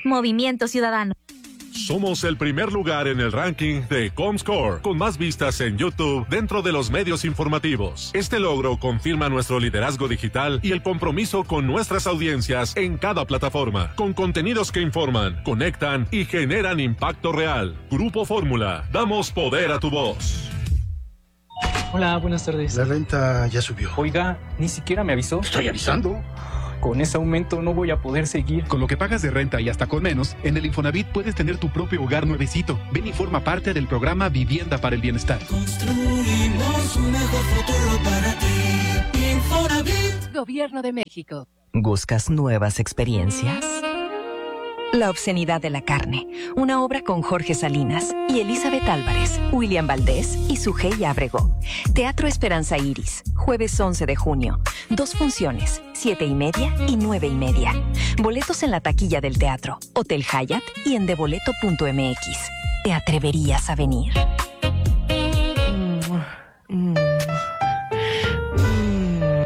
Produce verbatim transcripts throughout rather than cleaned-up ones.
Movimiento Ciudadano. Somos el primer lugar en el ranking de Comscore, con más vistas en YouTube dentro de los medios informativos. Este logro confirma nuestro liderazgo digital y el compromiso con nuestras audiencias en cada plataforma, con contenidos que informan, conectan y generan impacto real. Grupo Fórmula, damos poder a tu voz. Hola, buenas tardes. La renta ya subió. Oiga, ni siquiera me avisó. Estoy avisando. Con ese aumento no voy a poder seguir. Con lo que pagas de renta y hasta con menos, en el Infonavit puedes tener tu propio hogar nuevecito. Ven y forma parte del programa Vivienda para el Bienestar. Construimos un mejor futuro para ti. Infonavit. Gobierno de México. ¿Buscas nuevas experiencias? La obscenidad de la carne, una obra con Jorge Salinas y Elizabeth Álvarez, William Valdés y Sujei Ábrego. Teatro Esperanza Iris, jueves once de junio. Dos funciones, siete y media y nueve y media. Boletos en la taquilla del teatro, Hotel Hyatt y en deboleto punto m x. ¿Te atreverías a venir? Mm, mm, mm.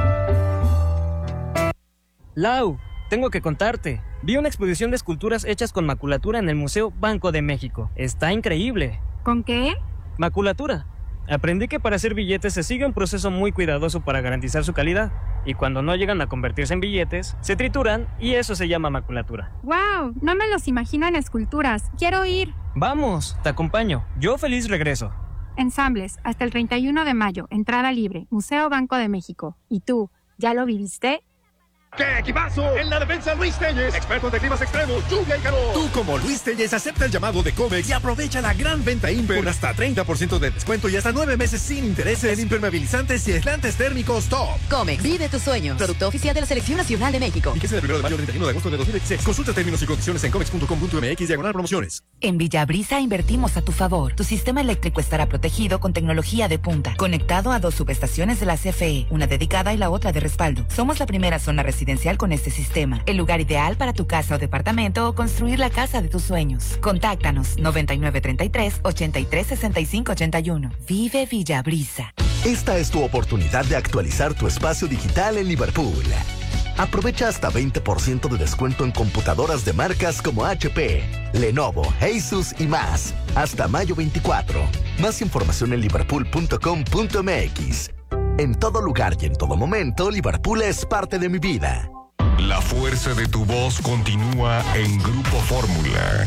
Lau, tengo que contarte. Vi una exposición de esculturas hechas con maculatura en el Museo Banco de México. Está increíble. ¿Con qué? Maculatura. Aprendí que para hacer billetes se sigue un proceso muy cuidadoso para garantizar su calidad. Y cuando no llegan a convertirse en billetes, se trituran y eso se llama maculatura. ¡Wow! No me los imagino en esculturas. Quiero ir. Vamos, te acompaño. Yo feliz regreso. Ensambles, hasta el treinta y uno de mayo. Entrada libre. Museo Banco de México. ¿Y tú, ya lo viviste? ¡Qué equipazo! En la defensa, Luis Telles, expertos de climas extremos, lluvia y calor. Tú, como Luis Telles, acepta el llamado de Comex y aprovecha la gran venta Imper con hasta treinta por ciento de descuento y hasta nueve meses sin intereses en impermeabilizantes y aislantes térmicos top. Comex, vive tus sueños. Producto oficial de la Selección Nacional de México. Y que sea del primero de mayo al treinta y uno de agosto de dos mil veintiséis. Consulta términos y condiciones en comex punto com punto m x diagonal promociones. En Villabrisa invertimos a tu favor. Tu sistema eléctrico estará protegido con tecnología de punta, conectado a dos subestaciones de la C F E, una dedicada y la otra de respaldo. Somos la primera zona residencial con este sistema, el lugar ideal para tu casa o departamento o construir la casa de tus sueños. Contáctanos noventa y nueve treinta y tres, ochenta y tres sesenta y cinco ochenta y uno. Vive Villabrisa. Esta es tu oportunidad de actualizar tu espacio digital en Liverpool. Aprovecha hasta veinte por ciento de descuento en computadoras de marcas como H P, Lenovo, Asus y más. Hasta mayo veinticuatro. Más información en liverpool punto com punto m x. En todo lugar y en todo momento, Liverpool es parte de mi vida. La fuerza de tu voz continúa en Grupo Fórmula.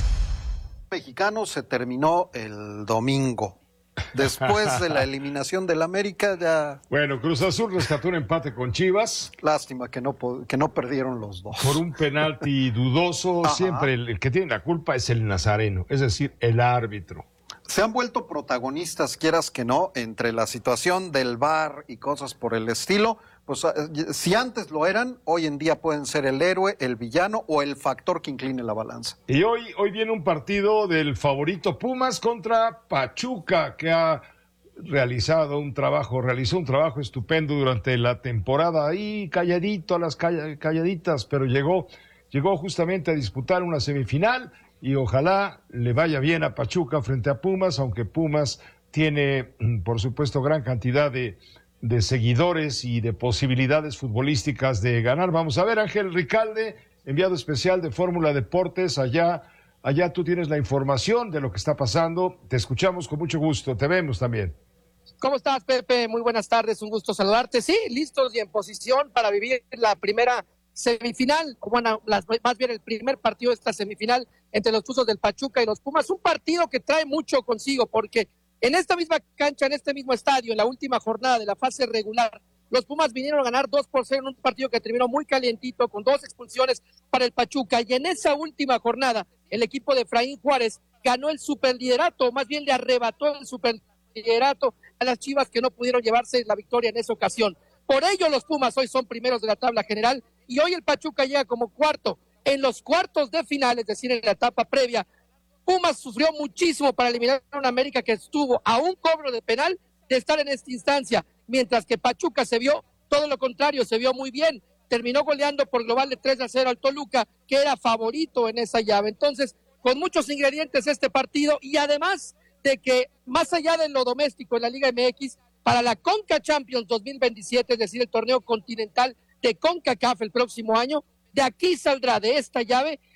Mexicano se terminó el domingo. Después de la eliminación del América ya... Bueno, Cruz Azul rescató un empate con Chivas. Lástima que no, que no perdieron los dos. Por un penalti dudoso. Ajá. Siempre el, el que tiene la culpa es el nazareno, es decir, el árbitro. Se han vuelto protagonistas, quieras que no, entre la situación del V A R y cosas por el estilo. Pues si antes lo eran, hoy en día pueden ser el héroe, el villano o el factor que incline la balanza. Y hoy, hoy viene un partido del favorito Pumas contra Pachuca, que ha realizado un trabajo, realizó un trabajo estupendo durante la temporada, ahí calladito a las calladitas, pero llegó, llegó justamente a disputar una semifinal y ojalá le vaya bien a Pachuca frente a Pumas, aunque Pumas tiene, por supuesto, gran cantidad de de seguidores y de posibilidades futbolísticas de ganar. Vamos a ver, Ángel Ricalde, enviado especial de Fórmula Deportes, allá, allá tú tienes la información de lo que está pasando, te escuchamos con mucho gusto, te vemos también. ¿Cómo estás, Pepe? Muy buenas tardes, un gusto saludarte. Sí, listos y en posición para vivir la primera semifinal, o bueno, las, más bien el primer partido de esta semifinal entre los Tuzos del Pachuca y los Pumas, un partido que trae mucho consigo, porque en esta misma cancha, en este mismo estadio, en la última jornada de la fase regular, los Pumas vinieron a ganar dos por cero en un partido que terminó muy calientito, con dos expulsiones para el Pachuca. Y en esa última jornada, el equipo de Efraín Juárez ganó el superliderato, más bien le arrebató el superliderato a las Chivas, que no pudieron llevarse la victoria en esa ocasión. Por ello, los Pumas hoy son primeros de la tabla general y hoy el Pachuca llega como cuarto. En los cuartos de final, es decir, en la etapa previa, Pumas sufrió muchísimo para eliminar a una América que estuvo a un cobro de penal de estar en esta instancia, mientras que Pachuca se vio todo lo contrario, se vio muy bien, terminó goleando por global de tres a cero al Toluca, que era favorito en esa llave. Entonces, con muchos ingredientes este partido, y además de que más allá de lo doméstico en la Liga M X, para la Conca Champions dos mil veintisiete, es decir, el torneo continental de CONCACAF el próximo año, de aquí saldrá de esta llave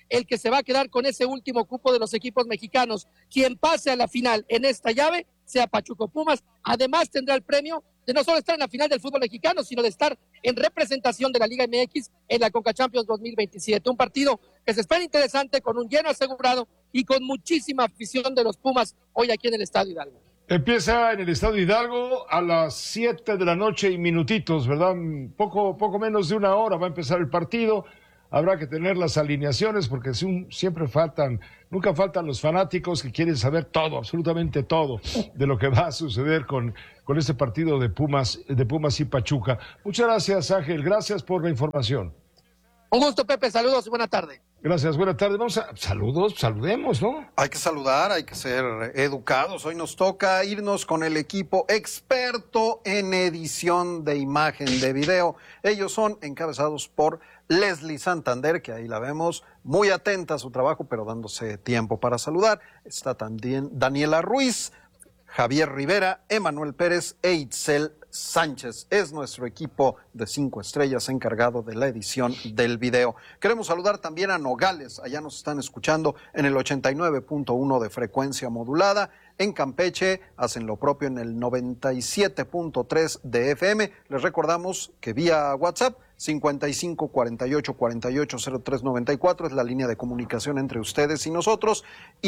el que se va a quedar con ese último cupo de los equipos mexicanos. Quien pase a la final en esta llave, sea Pachuca o Pumas, además tendrá el premio de no solo estar en la final del fútbol mexicano, sino de estar en representación de la Liga M X en la Conca Champions dos mil veintisiete. Un partido que se espera interesante, con un lleno asegurado y con muchísima afición de los Pumas hoy aquí en el Estadio Hidalgo. Empieza en el Estadio Hidalgo a las siete de la noche y minutitos, ¿verdad? Poco, poco menos de una hora va a empezar el partido. Habrá que tener las alineaciones porque siempre faltan, nunca faltan los fanáticos que quieren saber todo, absolutamente todo, de lo que va a suceder con, con este partido de Pumas, de Pumas y Pachuca. Muchas gracias, Ángel. Gracias por la información. Un gusto, Pepe. Saludos y buena tarde. Gracias, buenas tardes. Vamos a saludos, saludemos, ¿no? Hay que saludar, hay que ser educados. Hoy nos toca irnos con el equipo experto en edición de imagen de video. Ellos son encabezados por Leslie Santander, que ahí la vemos, muy atenta a su trabajo, pero dándose tiempo para saludar. Está también Daniela Ruiz, Javier Rivera, Emanuel Pérez e Itzel Sánchez. Es nuestro equipo de cinco estrellas encargado de la edición del video. Queremos saludar también a Nogales. Allá nos están escuchando en el ochenta y nueve punto uno de frecuencia modulada. En Campeche hacen lo propio en el noventa y siete punto tres de F M. Les recordamos que vía WhatsApp cincuenta y cinco cuarenta y ocho cuarenta y ocho cero tres noventa y cuatro es la línea de comunicación entre ustedes y nosotros.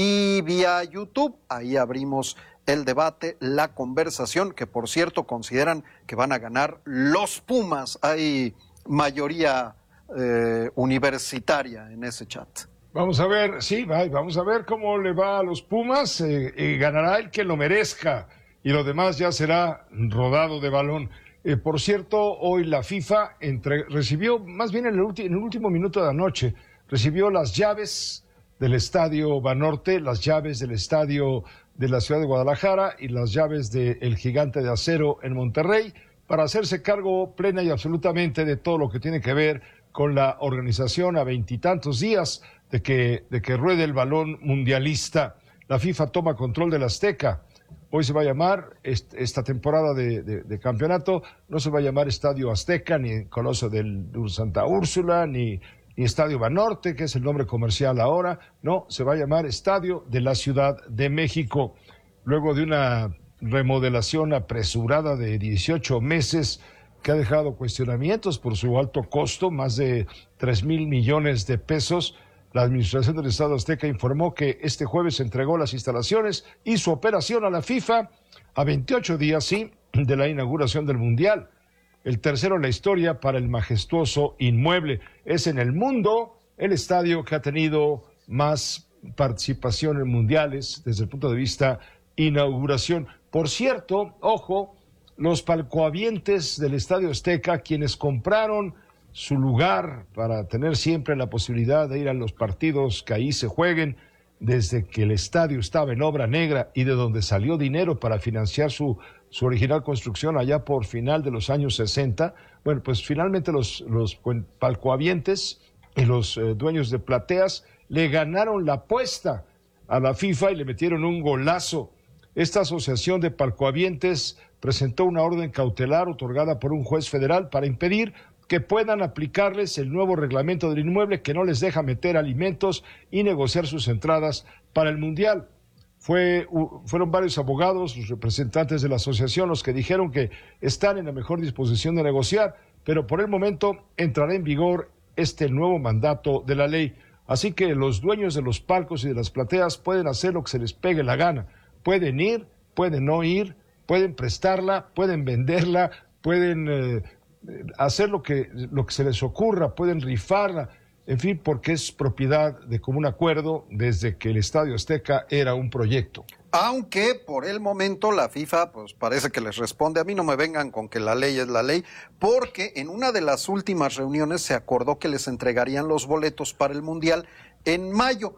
Y vía YouTube, ahí abrimos el debate, la conversación, que por cierto consideran que van a ganar los Pumas. Hay mayoría eh, universitaria en ese chat. Vamos a ver, sí, vamos a ver cómo le va a los Pumas. Eh, eh, ganará el que lo merezca y lo demás ya será rodado de balón. Eh, por cierto, hoy la FIFA entre, recibió, más bien en el, ulti, en el último minuto de la noche, recibió las llaves del Estadio Banorte, las llaves del Estadio de la Ciudad de Guadalajara y las llaves del Gigante de Acero en Monterrey, para hacerse cargo plena y absolutamente de todo lo que tiene que ver con la organización a veintitantos días de que, de que ruede el balón mundialista. La FIFA toma control del Azteca. Hoy se va a llamar, esta temporada de, de, de campeonato, no se va a llamar Estadio Azteca, ni Coloso del Santa Úrsula, ni, ni Estadio Banorte, que es el nombre comercial ahora. No, se va a llamar Estadio de la Ciudad de México. Luego de una remodelación apresurada de dieciocho meses, que ha dejado cuestionamientos por su alto costo, más de tres mil millones de pesos, la Administración del Estado Azteca informó que este jueves entregó las instalaciones y su operación a la FIFA a veintiocho días, sí, de la inauguración del Mundial. El tercero en la historia para el majestuoso inmueble. Es en el mundo el estadio que ha tenido más participación en mundiales desde el punto de vista inauguración. Por cierto, ojo, los palcohabientes del Estadio Azteca, quienes compraron su lugar para tener siempre la posibilidad de ir a los partidos que ahí se jueguen, desde que el estadio estaba en obra negra y de donde salió dinero para financiar su, su original construcción allá por final de los años sesenta, bueno, pues finalmente los, los palcohabientes y los eh, dueños de plateas le ganaron la apuesta a la FIFA y le metieron un golazo. Esta asociación de palcohabientes presentó una orden cautelar otorgada por un juez federal para impedir que puedan aplicarles el nuevo reglamento del inmueble que no les deja meter alimentos y negociar sus entradas para el Mundial. Fue, uh, fueron varios abogados, los representantes de la asociación, los que dijeron que están en la mejor disposición de negociar, pero por el momento entrará en vigor este nuevo mandato de la ley. Así que los dueños de los palcos y de las plateas pueden hacer lo que se les pegue la gana. Pueden ir, pueden no ir, pueden prestarla, pueden venderla, pueden eh, hacer lo que, lo que se les ocurra, pueden rifarla, en fin, porque es propiedad de común acuerdo desde que el Estadio Azteca era un proyecto. Aunque por el momento la FIFA pues parece que les responde, a mí no me vengan con que la ley es la ley, porque en una de las últimas reuniones se acordó que les entregarían los boletos para el Mundial en mayo.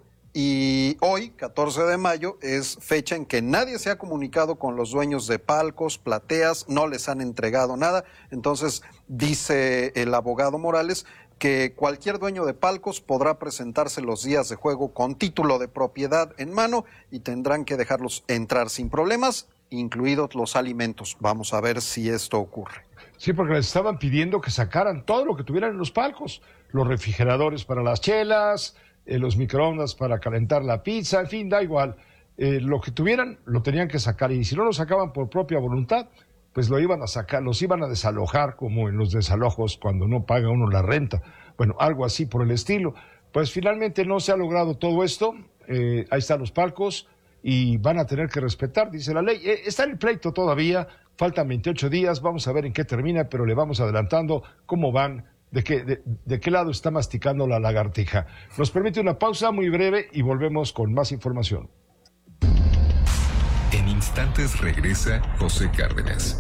Y hoy, catorce de mayo, es fecha en que nadie se ha comunicado con los dueños de palcos, plateas, no les han entregado nada. Entonces, dice el abogado Morales que cualquier dueño de palcos podrá presentarse los días de juego con título de propiedad en mano y tendrán que dejarlos entrar sin problemas, incluidos los alimentos. Vamos a ver si esto ocurre. Sí, porque les estaban pidiendo que sacaran todo lo que tuvieran en los palcos, los refrigeradores para las chelas, eh, los microondas para calentar la pizza, en fin, da igual. Eh, lo que tuvieran lo tenían que sacar, y si no lo sacaban por propia voluntad, pues lo iban a sacar, los iban a desalojar, como en los desalojos cuando no paga uno la renta. Bueno, algo así por el estilo. Pues finalmente no se ha logrado todo esto, eh, ahí están los palcos y van a tener que respetar, dice la ley. Eh, está en el pleito todavía, faltan veintiocho días, vamos a ver en qué termina, pero le vamos adelantando cómo van, de qué, de, de qué lado está masticando la lagartija. Nos permite una pausa muy breve y volvemos con más información. En instantes regresa José Cárdenas.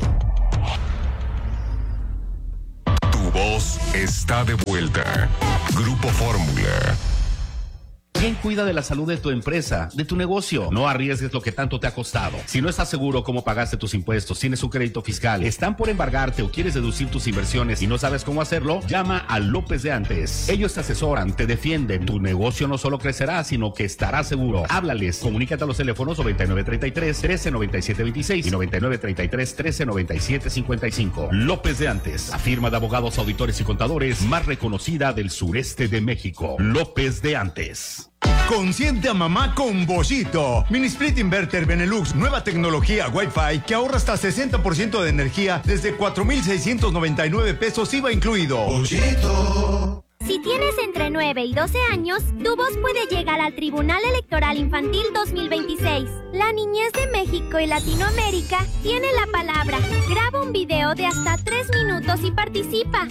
Tu voz está de vuelta. Grupo Fórmula. ¿Quién cuida de la salud de tu empresa, de tu negocio? No arriesgues lo que tanto te ha costado. Si no estás seguro cómo pagaste tus impuestos, tienes un crédito fiscal, están por embargarte o quieres deducir tus inversiones y no sabes cómo hacerlo, llama a López de Antes. Ellos te asesoran, te defienden. Tu negocio no solo crecerá, sino que estará seguro. Háblales. Comunícate a los teléfonos noventa y nueve treinta y tres, trece noventa y siete veintiséis y noventa y nueve treinta y tres, trece noventa y siete cincuenta y cinco. López de Antes, la firma de abogados, auditores y contadores más reconocida del sureste de México. López de Antes. Consiente a mamá con Boschito. Mini Split Inverter Benelux, nueva tecnología Wi-Fi que ahorra hasta sesenta por ciento de energía desde cuatro mil seiscientos noventa y nueve pesos I V A incluido. Boschito. Si tienes entre nueve y doce años, tu voz puede llegar al Tribunal Electoral Infantil dos mil veintiséis. La niñez de México y Latinoamérica tiene la palabra. Graba un video de hasta tres minutos y participa.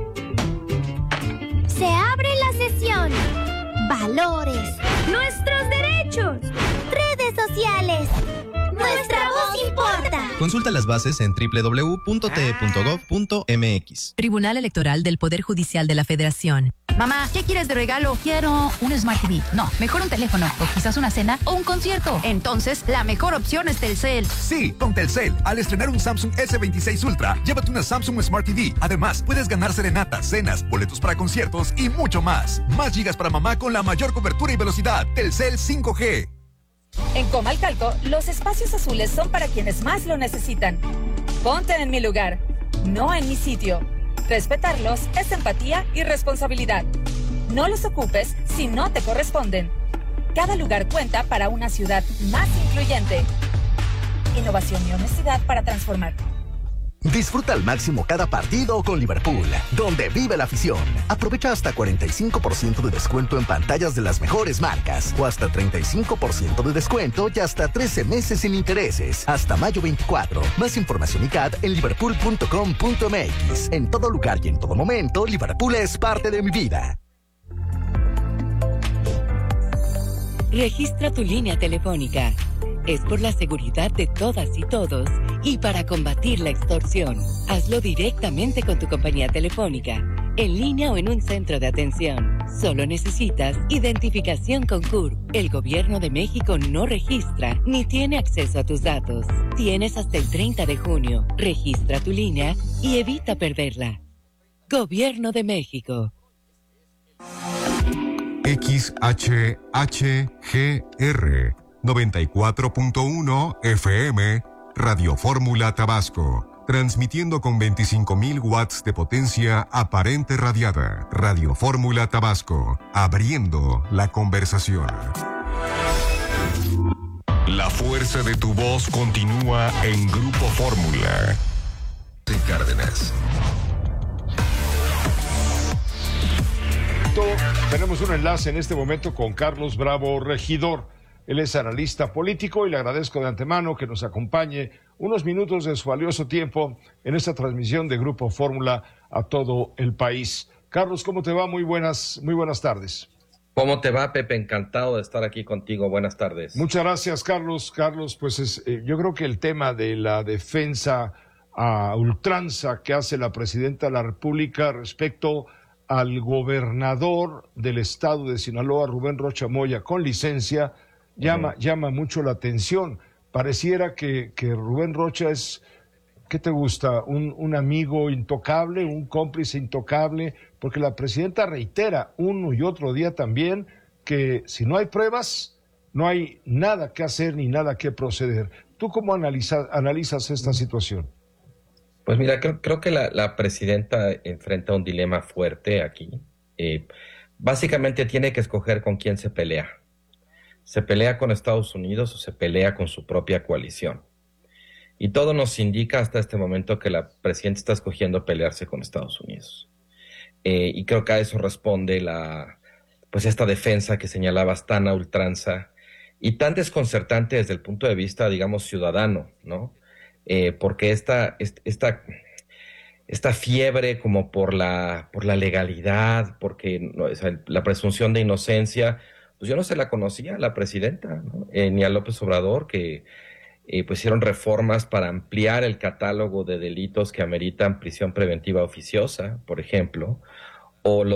Se abre la sesión. Valores. Nuestros derechos. Redes sociales. Nuestra voz importa. Consulta las bases en doble u doble u doble u punto t e punto gov punto m x. Tribunal Electoral del Poder Judicial de la Federación. Mamá, ¿qué quieres de regalo? Quiero un Smart T V. No, mejor un teléfono. O quizás una cena o un concierto. Entonces, la mejor opción es Telcel. Sí, con Telcel. Al estrenar un Samsung S veintiséis Ultra, llévate una Samsung Smart T V. Además, puedes ganar serenatas, cenas, boletos para conciertos y mucho más. Más gigas para mamá con la mayor cobertura y velocidad. Telcel cinco G. En Comalcalco, los espacios azules son para quienes más lo necesitan. Ponte en mi lugar, no en mi sitio. Respetarlos es empatía y responsabilidad. No los ocupes si no te corresponden. Cada lugar cuenta para una ciudad más incluyente. Innovación y honestidad para transformar. Disfruta al máximo cada partido con Liverpool, donde vive la afición. Aprovecha hasta cuarenta y cinco por ciento de descuento en pantallas de las mejores marcas, o hasta treinta y cinco por ciento de descuento y hasta trece meses sin intereses, hasta mayo veinticuatro. Más información y C A D en liverpool punto com punto m x. En todo lugar y en todo momento, Liverpool es parte de mi vida. Registra tu línea telefónica. Es por la seguridad de todas y todos y para combatir la extorsión. Hazlo directamente con tu compañía telefónica, en línea o en un centro de atención. Solo necesitas identificación con C U R. El Gobierno de México no registra ni tiene acceso a tus datos. Tienes hasta el treinta de junio. Registra tu línea y evita perderla. Gobierno de México. X H H G R noventa y cuatro punto uno F M, Radio Fórmula Tabasco, transmitiendo con veinticinco mil watts de potencia aparente radiada. Radio Fórmula Tabasco, abriendo la conversación. La fuerza de tu voz continúa en Grupo Fórmula. De Cárdenas. Tenemos un enlace en este momento con Carlos Bravo Regidor. Él es analista político y le agradezco de antemano que nos acompañe unos minutos de su valioso tiempo en esta transmisión de Grupo Fórmula a todo el país. Carlos, ¿cómo te va? Muy buenas, muy buenas tardes. ¿Cómo te va, Pepe? Encantado de estar aquí contigo. Buenas tardes. Muchas gracias, Carlos. Carlos, pues es, eh, yo creo que el tema de la defensa a ultranza que hace la presidenta de la República respecto al gobernador del estado de Sinaloa, Rubén Rocha Moya, con licencia, Llama, uh-huh. llama mucho la atención. Pareciera que, que Rubén Rocha es, ¿qué te gusta? Un, un amigo intocable, un cómplice intocable, porque la presidenta reitera uno y otro día también que si no hay pruebas, no hay nada que hacer ni nada que proceder. ¿Tú cómo analiza, analizas esta situación? Pues mira, creo, creo que la, la presidenta enfrenta un dilema fuerte aquí. Eh, básicamente tiene que escoger con quién se pelea. ¿Se pelea con Estados Unidos o se pelea con su propia coalición? Y todo nos indica hasta este momento que la presidenta está escogiendo pelearse con Estados Unidos. Eh, y creo que a eso responde la, pues esta defensa que señalabas tan a ultranza y tan desconcertante desde el punto de vista, digamos, ciudadano, ¿no? Eh, porque esta, esta, esta fiebre como por la, por la legalidad, porque no, o sea, la presunción de inocencia, pues yo no se la conocía a la presidenta, ¿no? eh, ni a López Obrador, que eh, pues hicieron reformas para ampliar el catálogo de delitos que ameritan prisión preventiva oficiosa, por ejemplo, o los